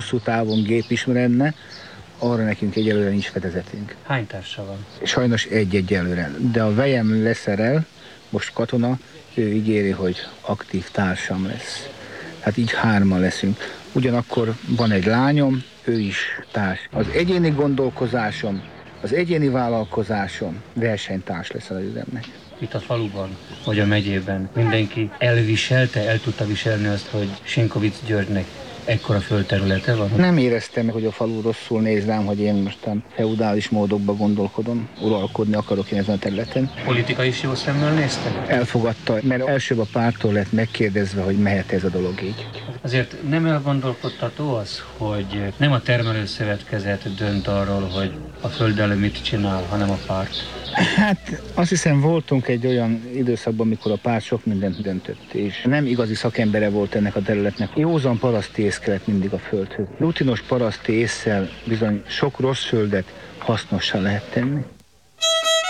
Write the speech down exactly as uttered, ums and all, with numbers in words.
hosszú távon gép is menne, arra nekünk egyelőre nincs fedezetünk. Hány társa van? Sajnos egy egyelőre, de a vejem leszerel, most katona, ő ígéri, hogy aktív társam lesz. Hát így hárman leszünk. Ugyanakkor van egy lányom, ő is társ. Az egyéni gondolkozásom, az egyéni vállalkozásom versenytárs lesz az üzemnek. Itt a faluban, vagy a megyében mindenki elviselte, el tudta viselni azt, hogy Sinkovics Györgynek ekkora földterülete van? Nem éreztem meg, hogy a falu rosszul néz rám, hogy én mostan feudális módokba gondolkodom, uralkodni akarok én ezen a területen. Politika is jó szemmel nézte? Elfogadta, mert elsőbb a pártól lett megkérdezve, hogy mehet ez a dolog így. Azért nem elgondolkodtató az, hogy nem a termelőszövetkezet dönt arról, hogy a földdel mit csinál, hanem a párt? Hát azt hiszem voltunk egy olyan időszakban, amikor a párt sok mindent döntött, és nem igazi szakembere volt ennek a területnek. Józan paraszti ész kellett mindig a földhöz. Rutinos paraszti ésszel bizony sok rossz földet hasznossá lehet tenni.